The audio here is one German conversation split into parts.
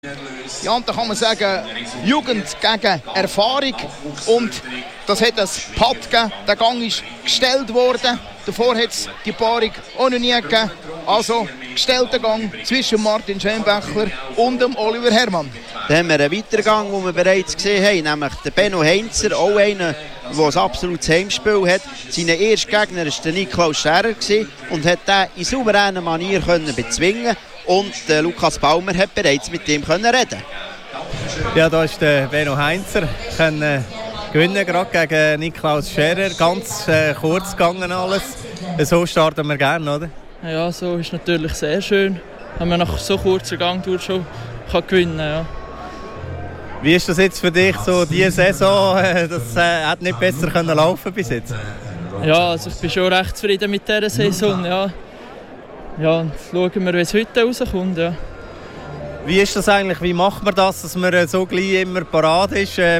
Ja, und da kann man sagen, Jugend gegen Erfahrung. Und das hat ein Pad gegeben. Der Gang ist gestellt worden. Davor hat es die Paarung auch noch nie gegeben. Also gestellter Gang zwischen Martin Schönbächler und dem Oliver Herrmann. Dann haben wir einen weiteren Gang, den wir bereits gesehen haben, nämlich den Benno Heinzer, auch einer, der ein absolutes Heimspiel hat. Sein erster Gegner war der Niklaus Scherer und hat ihn in souveräner Manier bezwingen. Und Lukas Baumer hat bereits mit ihm reden. Ja, da ist der Benno Heinzer. Gewinnen gerade gegen Niklaus Scherer. Ganz kurz gegangen alles. So starten wir gerne, oder? Ja, so ist natürlich sehr schön. Wenn man nach so kurzer Gang durch schon gewinnen kann. Ja. Wie ist das jetzt für dich, so diese Saison? Das hat nicht besser können laufen bis jetzt? Ja, also ich bin schon recht zufrieden mit dieser Saison. Ja, und schauen wir, wie es heute rauskommt. Ja. Wie ist das eigentlich? Wie macht man das, dass man so gleich immer parat ist? Ja,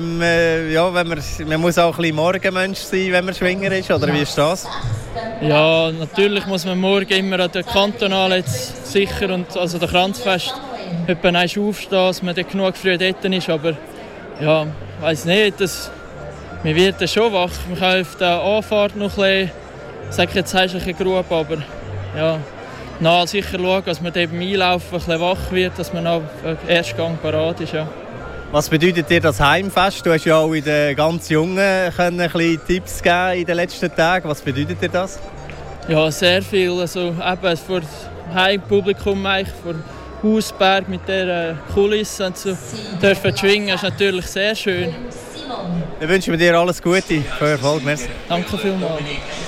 man muss auch ein bisschen Morgenmensch sein, wenn man Schwinger ist, oder wie ist das? Ja, natürlich muss man morgen immer an der Kantonal jetzt sicher und also der Kranzfest etwa aufstehen, dass man genug früh dort ist, aber ja, ich weiss nicht, man wird schon wach. Man kann auf der Anfahrt noch ein bisschen, ich sage jetzt ein bisschen grob, aber ja, sicher schauen, dass man beim Einlaufen ein bisschen wach wird, dass man auf den ersten Gang parat ist. Ja. Was bedeutet dir das Heimfest? Du hast ja auch in den ganz Jungen ein bisschen Tipps geben in den letzten Tagen. Was bedeutet dir das? Ja, sehr viel. Also eben vor dem Heimpublikum, vor dem Hausberg mit dieser Kulisse und so dürfen schwingen, ist natürlich sehr schön. Dann wünschen wir dir alles Gute. Viel Erfolg. Merci. Danke vielmals.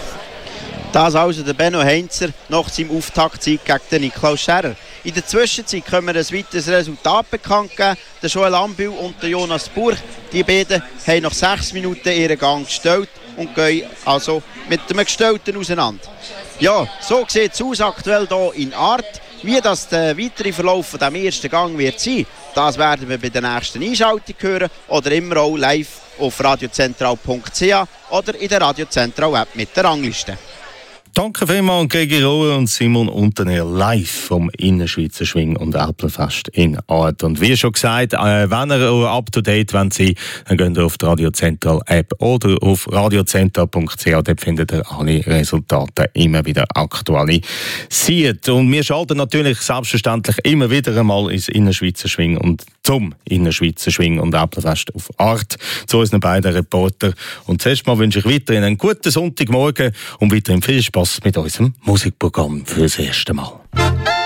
Das also der Benno Heinzer nach seinem Auftaktsieg gegen den Niklaus Scherer. In der Zwischenzeit können wir ein weiteres Resultat bekannt geben. Der Joel Ambühl und der Jonas Burch, die beiden haben nach 6 Minuten ihren Gang gestellt und gehen also mit dem Gestellten auseinander. Ja, so sieht es aus aktuell hier in Art. Wie das der weitere Verlauf von diesem ersten Gang wird sein, das werden wir bei der nächsten Einschaltung hören oder immer auch live auf radiozentral.ch oder in der Radiozentral-App mit der Rangliste. Danke vielmals, Gegi Rohe und Simon Unternehr live vom Innerschweizer Schwing- und Älplerfest in Art. Und wie schon gesagt, wenn ihr up-to-date wollt sein, dann geht ihr auf die Radio Central App oder auf radiocentral.ch. Dort findet ihr alle Resultate immer wieder aktualisiert. Und wir schalten natürlich selbstverständlich immer wieder einmal ins Innerschweizer Schwing- und zum Innerschweizer Schwing- und Älplerfest auf Art zu unseren beiden Reportern. Und zuerst mal wünsche ich weiterhin einen guten Sonntagmorgen und weiterhin viel Spaß mit unserem Musikprogramm für das erste Mal.